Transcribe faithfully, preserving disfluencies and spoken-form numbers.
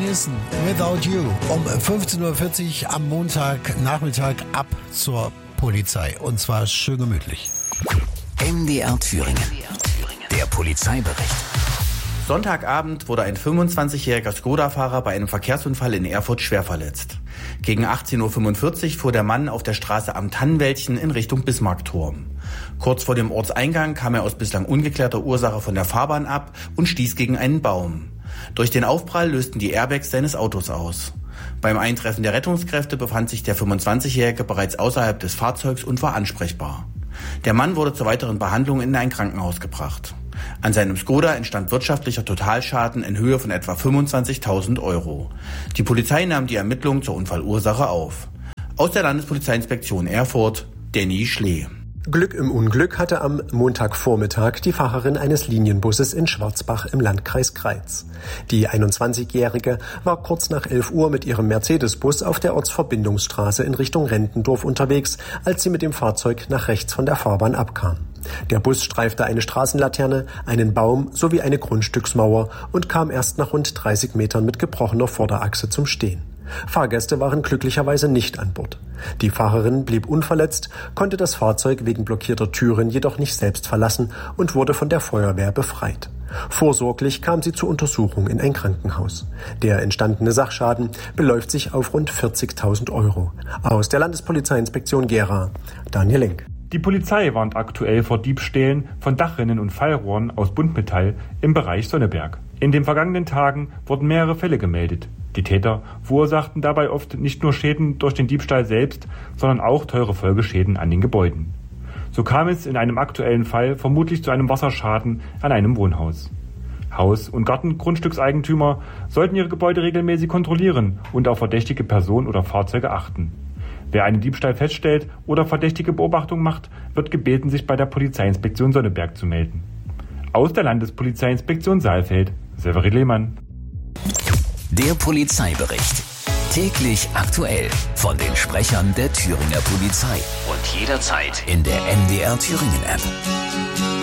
Nielsen, Without You, um fünfzehn Uhr vierzig am Montagnachmittag ab zur Polizei. Und zwar schön gemütlich. M D R Thüringen. Der Polizeibericht. Sonntagabend wurde ein fünfundzwanzigjähriger Skoda-Fahrer bei einem Verkehrsunfall in Erfurt schwer verletzt. Gegen achtzehn Uhr fünfundvierzig fuhr der Mann auf der Straße Am Tannenwäldchen in Richtung Bismarckturm. Kurz vor dem Ortseingang kam er aus bislang ungeklärter Ursache von der Fahrbahn ab und stieß gegen einen Baum. Durch den Aufprall lösten die Airbags seines Autos aus. Beim Eintreffen der Rettungskräfte befand sich der fünfundzwanzigjährige bereits außerhalb des Fahrzeugs und war ansprechbar. Der Mann wurde zur weiteren Behandlung in ein Krankenhaus gebracht. An seinem Skoda entstand wirtschaftlicher Totalschaden in Höhe von etwa fünfundzwanzigtausend Euro. Die Polizei nahm die Ermittlungen zur Unfallursache auf. Aus der Landespolizeiinspektion Erfurt, Danny Schlee. Glück im Unglück hatte am Montagvormittag die Fahrerin eines Linienbusses in Schwarzbach im Landkreis Greiz. Die einundzwanzigjährige war kurz nach elf Uhr mit ihrem Mercedes-Bus auf der Ortsverbindungsstraße in Richtung Rentendorf unterwegs, als sie mit dem Fahrzeug nach rechts von der Fahrbahn abkam. Der Bus streifte eine Straßenlaterne, einen Baum sowie eine Grundstücksmauer und kam erst nach rund dreißig Metern mit gebrochener Vorderachse zum Stehen. Fahrgäste waren glücklicherweise nicht an Bord. Die Fahrerin blieb unverletzt, konnte das Fahrzeug wegen blockierter Türen jedoch nicht selbst verlassen und wurde von der Feuerwehr befreit. Vorsorglich kam sie zur Untersuchung in ein Krankenhaus. Der entstandene Sachschaden beläuft sich auf rund vierzigtausend Euro. Aus der Landespolizeiinspektion Gera, Daniel Lenk. Die Polizei warnt aktuell vor Diebstählen von Dachrinnen und Fallrohren aus Buntmetall im Bereich Sonneberg. In den vergangenen Tagen wurden mehrere Fälle gemeldet. Die Täter verursachten dabei oft nicht nur Schäden durch den Diebstahl selbst, sondern auch teure Folgeschäden an den Gebäuden. So kam es in einem aktuellen Fall vermutlich zu einem Wasserschaden an einem Wohnhaus. Haus- und Gartengrundstückseigentümer sollten ihre Gebäude regelmäßig kontrollieren und auf verdächtige Personen oder Fahrzeuge achten. Wer einen Diebstahl feststellt oder verdächtige Beobachtungen macht, wird gebeten, sich bei der Polizeiinspektion Sonneberg zu melden. Aus der Landespolizeiinspektion Saalfeld, Severin Lehmann. Der Polizeibericht. Täglich aktuell von den Sprechern der Thüringer Polizei. Und jederzeit in der M D R Thüringen App.